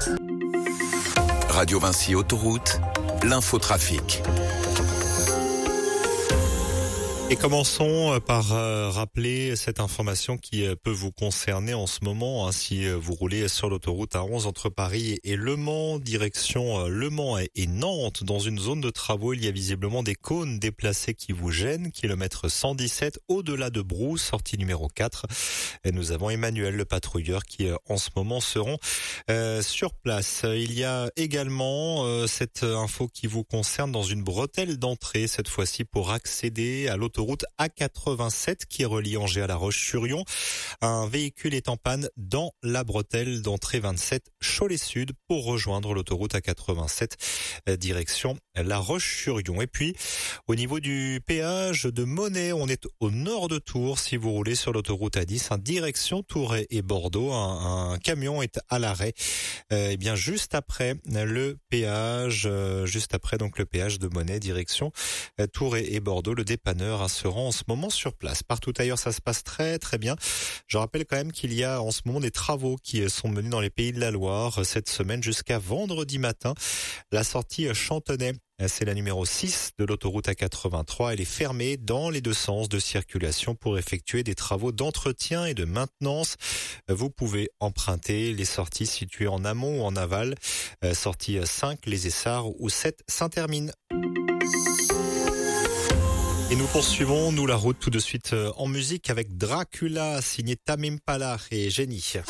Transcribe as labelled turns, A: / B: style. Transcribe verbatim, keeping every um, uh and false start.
A: Autoroute.
B: Radio Vinci Autoroute, l'infotrafic.
C: Et commençons par euh, rappeler cette information qui euh, peut vous concerner en ce moment, hein, si euh, vous roulez sur l'autoroute A onze entre Paris et Le Mans, direction euh, Le Mans et, et Nantes. Dans une zone de travaux, il y a visiblement des cônes déplacés qui vous gênent, kilomètre cent dix-sept, au-delà de Brou, sortie numéro quatre. Et nous avons Emmanuel, le patrouilleur, qui euh, en ce moment seront euh, sur place. Il y a également euh, cette info qui vous concerne dans une bretelle d'entrée, cette fois-ci pour accéder à l'autoroute Autoroute A quatre-vingt-sept qui relie Angers à La Roche-sur-Yon. Un véhicule est en panne dans la bretelle d'entrée vingt-sept Cholet-Sud pour rejoindre l'autoroute A quatre-vingt-sept direction La Roche-sur-Yon. Et puis, au niveau du péage de Monnet, on est au nord de Tours. Si vous roulez sur l'autoroute A dix, en direction Tours et Bordeaux, un, un camion est à l'arrêt. Euh, et bien, juste après le péage, euh, juste après donc le péage de Monnet, direction euh, Tours et, et Bordeaux, le dépanneur se rend en ce moment sur place. Partout ailleurs, ça se passe très très bien. Je rappelle quand même qu'il y a en ce moment des travaux qui sont menés dans les Pays de la Loire cette semaine jusqu'à vendredi matin. La sortie Chantenay, c'est la numéro six de l'autoroute A quatre-vingt-trois. Elle est fermée dans les deux sens de circulation pour effectuer des travaux d'entretien et de maintenance. Vous pouvez emprunter les sorties situées en amont ou en aval. Sortie cinq, Les Essarts ou sept, Saint-Hermine. Et nous poursuivons, nous, la route tout de suite en musique avec Dracula, signé Tame Impala et Jenny.